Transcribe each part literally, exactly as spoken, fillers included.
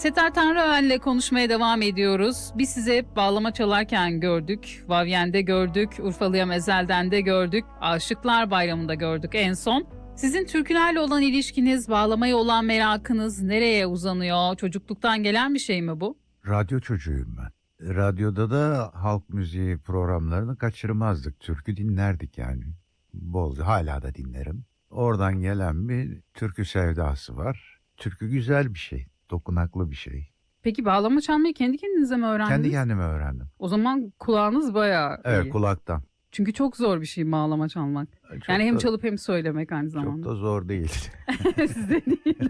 Settar Tanrıören'le konuşmaya devam ediyoruz. Biz sizi hep bağlama çalarken gördük. Vavyen'de gördük, Urfalı'ya Ezel'den de gördük. Aşıklar Bayramı'nda gördük en son. Sizin türkülerle olan ilişkiniz, bağlamaya olan merakınız nereye uzanıyor? Çocukluktan gelen bir şey mi bu? Radyo çocuğuyum ben. Radyoda da halk müziği programlarını kaçırmazdık. Türkü dinlerdik yani. Bolca hala da dinlerim. Oradan gelen bir türkü sevdası var. Türkü güzel bir şey, dokunaklı bir şey. Peki bağlama çalmayı kendi kendinize mi öğrendiniz? Kendi kendime öğrendim. O zaman kulağınız bayağı Evet, iyi. kulaktan. Çünkü çok zor bir şey bağlama çalmak. Çok yani hem da, çalıp hem söylemek aynı zamanda. Çok da zor değil. Size değil.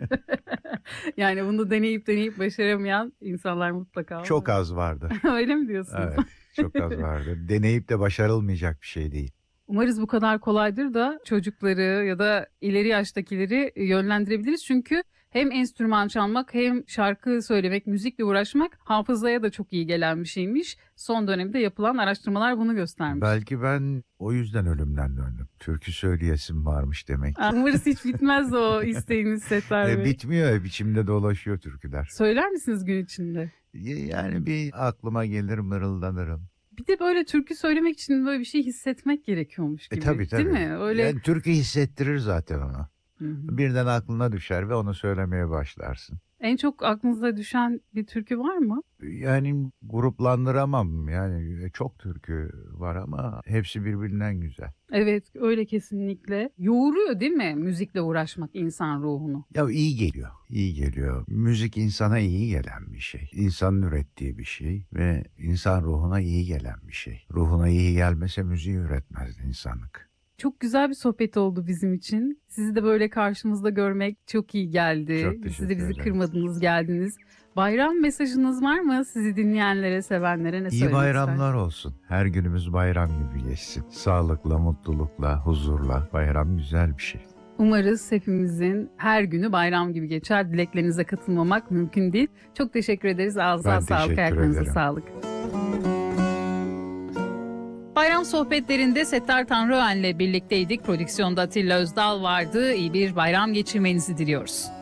Yani bunu deneyip deneyip başaramayan insanlar mutlaka var. Çok az vardı. Öyle mi diyorsunuz? Evet, çok az vardı. Deneyip de başarılmayacak bir şey değil. Umarız bu kadar kolaydır da çocukları ya da ileri yaştakileri yönlendirebiliriz. Çünkü hem enstrüman çalmak hem şarkı söylemek, müzikle uğraşmak hafızaya da çok iyi gelen bir şeymiş. Son dönemde yapılan araştırmalar bunu göstermiş. Belki ben o yüzden ölümden döndüm. Türkü söyleyesim varmış demek ki. Umarız hiç bitmez o isteğiniz Settar Bey. E, bitmiyor, hep içimde dolaşıyor türküler. Söyler misiniz gün içinde? Yani bir aklıma gelir, mırıldanırım. Bir de böyle türkü söylemek için böyle bir şey hissetmek gerekiyormuş gibi. E tabii tabii. Değil mi? Öyle... Yani türkü hissettirir zaten onu. Hı hı. Birden aklına düşer ve onu söylemeye başlarsın. En çok aklınıza düşen bir türkü var mı? Yani gruplandıramam. Yani çok türkü var ama hepsi birbirinden güzel. Evet, öyle kesinlikle. Yoğuruyor değil mi müzikle uğraşmak insan ruhunu? Ya iyi geliyor. İyi geliyor. Müzik insana iyi gelen bir şey. İnsanın ürettiği bir şey ve insan ruhuna iyi gelen bir şey. Ruhuna iyi gelmese müziği üretmezdi insanlık. Çok güzel bir sohbet oldu bizim için. Sizi de böyle karşımızda görmek çok iyi geldi. Çok teşekkür Siz de bizi ederim. kırmadınız, geldiniz. Bayram mesajınız var mı sizi dinleyenlere, sevenlere? Ne İyi söylemek bayramlar istersiniz? olsun. Her günümüz bayram gibi geçsin. Sağlıkla, mutlulukla, huzurla. Bayram güzel bir şey. Umarız hepimizin her günü bayram gibi geçer. Dileklerinize katılmamak mümkün değil. Çok teşekkür ederiz. Ağzınıza Ben sağlık, teşekkür ayaklarınıza ederim. sağlık. Bayram sohbetlerinde Settar Tanrıören'le birlikteydik. Prodüksiyonda Atilla Özdal vardı. İyi bir bayram geçirmenizi diliyoruz.